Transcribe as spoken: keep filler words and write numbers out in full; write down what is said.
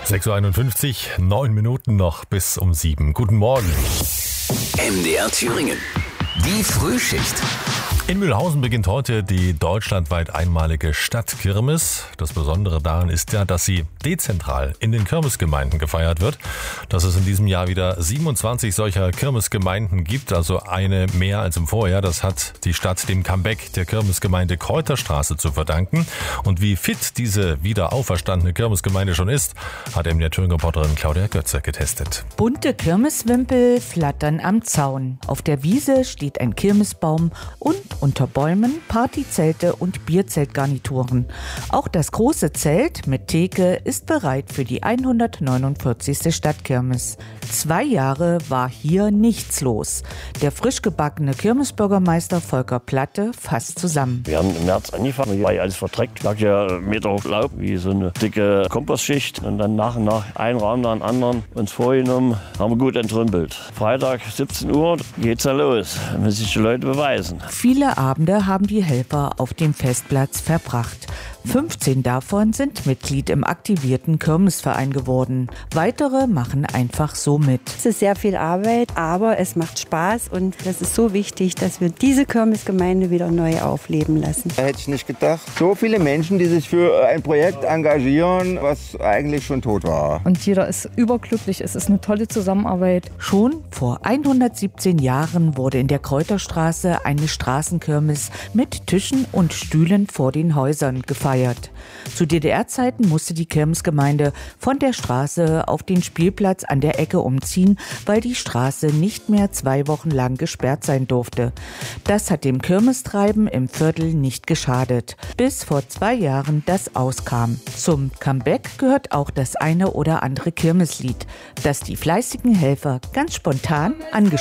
sechs Uhr einundfünfzig, neun Minuten noch bis um sieben. Guten Morgen. M D R Thüringen. Die Frühschicht. In Mühlhausen beginnt heute die deutschlandweit einmalige Stadtkirmes. Das Besondere daran ist ja, dass sie dezentral in den Kirmesgemeinden gefeiert wird. Dass es in diesem Jahr wieder siebenundzwanzig solcher Kirmesgemeinden gibt, also eine mehr als im Vorjahr. Das hat die Stadt dem Comeback der Kirmesgemeinde Kräuterstraße zu verdanken. Und wie fit diese wieder auferstandene Kirmesgemeinde schon ist, hat M D R Thüringen-Reporterin Claudia Götze getestet. Bunte Kirmeswimpel flattern am Zaun. Auf der Wiese steht ein Kirmesbaum und unter Bäumen Partyzelte und Bierzeltgarnituren. Auch das große Zelt mit Theke ist bereit für die hundertneunundvierzigste Stadtkirmes. Zwei Jahre war hier nichts los. Der frisch gebackene Kirmesbürgermeister Volker Platte fasst zusammen. Wir haben im März angefangen, hier war ja alles verdreckt, lag ja einen Meter hoch Laub, wie so eine dicke Kompostschicht. Und dann nach und nach einen Raum nach dem anderen uns vorgenommen, haben wir gut entrümpelt. Freitag siebzehn Uhr geht's ja los, dann müssen sich die Leute beweisen. Viele Abende haben die Helfer auf dem Festplatz verbracht. fünfzehn davon sind Mitglied im aktivierten Kirmesverein geworden. Weitere machen einfach so mit. Es ist sehr viel Arbeit, aber es macht Spaß und das ist so wichtig, dass wir diese Kirmesgemeinde wieder neu aufleben lassen. Da hätte ich nicht gedacht. So viele Menschen, die sich für ein Projekt engagieren, was eigentlich schon tot war. Und jeder ist überglücklich. Es ist eine tolle Zusammenarbeit. Schon vor hundertsiebzehn Jahren wurde in der Kräuterstraße eine Straßenkirmes mit Tischen und Stühlen vor den Häusern gefeiert. Zu D D R-Zeiten musste die Kirmesgemeinde von der Straße auf den Spielplatz an der Ecke umziehen, weil die Straße nicht mehr zwei Wochen lang gesperrt sein durfte. Das hat dem Kirmestreiben im Viertel nicht geschadet, bis vor zwei Jahren das auskam. Zum Comeback gehört auch das eine oder andere Kirmeslied, das die fleißigen Helfer ganz spontan angeschaut